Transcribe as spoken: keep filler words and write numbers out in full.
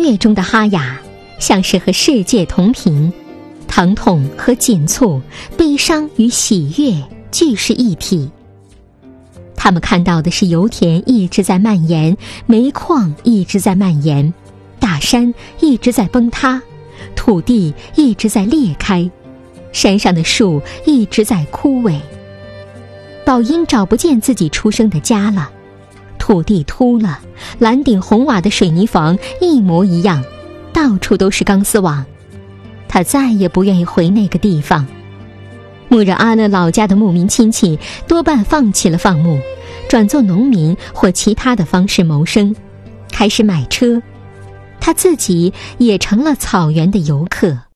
乐中的哈雅，像是和世界同频，疼痛和紧促，悲伤与喜悦俱是一体。他们看到的是油田一直在蔓延，煤矿一直在蔓延，大山一直在崩塌，土地一直在裂开，山上的树一直在枯萎。宝英找不见自己出生的家了，土地秃了，蓝顶红瓦的水泥房一模一样，到处都是钢丝网。他再也不愿意回那个地方。穆热阿勒老家的牧民亲戚多半放弃了放牧，转做农民或其他的方式谋生，开始买车。他自己也成了草原的游客。